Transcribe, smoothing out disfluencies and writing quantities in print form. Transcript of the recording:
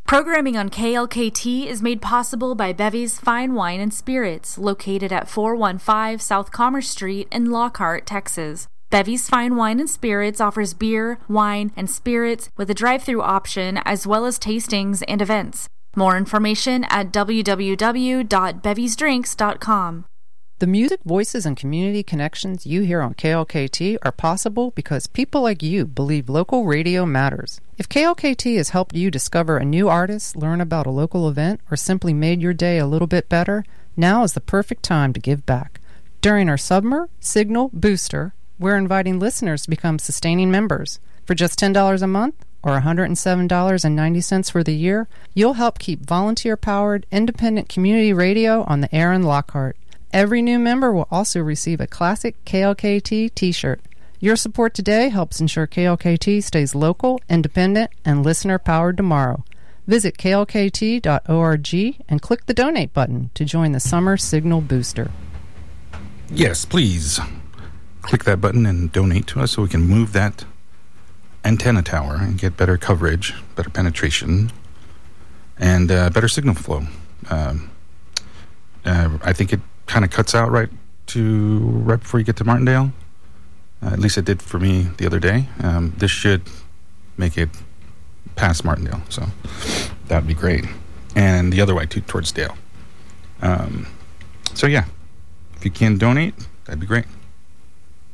Programming on KLKT is made possible by Bevy's Fine Wine and Spirits, located at 415 South Commerce Street in Lockhart, Texas. Bevy's Fine Wine and Spirits offers beer, wine, and spirits with a drive-thru option as well as tastings and events. More information at www.bevysdrinks.com. The music, voices, and community connections you hear on KLKT are possible because people like you believe local radio matters. If KLKT has helped you discover a new artist, learn about a local event, or simply made your day a little bit better, now is the perfect time to give back. During our Summer Signal Booster, we're inviting listeners to become sustaining members. For just $10 a month, or $107.90 for the year, you'll help keep volunteer-powered, independent community radio on the air in Lockhart. Every new member will also receive a classic KLKT t-shirt. Your support today helps ensure KLKT stays local, independent, and listener-powered tomorrow. Visit klkt.org and click the donate button to join the Summer Signal Booster. Yes, please. Click that button and donate to us so we can move that antenna tower and get better coverage, better penetration, and better signal flow. I think it kind of cuts out right before you get to Martindale. At least it did for me the other day. This should make it past Martindale, so that would be great. And the other way towards Dale. So yeah, if you can donate, that'd be great.